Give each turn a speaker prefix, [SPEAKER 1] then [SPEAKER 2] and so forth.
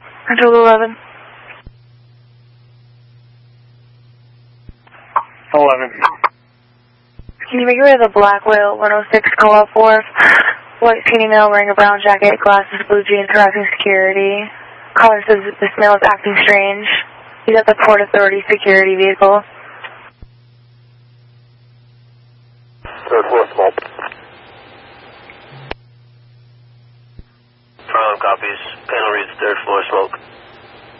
[SPEAKER 1] Until 11.
[SPEAKER 2] 11.
[SPEAKER 1] Can you make it with a black whale 106 call out for us? White skinny male wearing a brown jacket, glasses, blue jeans, harassing security. Caller says that this male is acting strange. He's at the Port Authority security vehicle.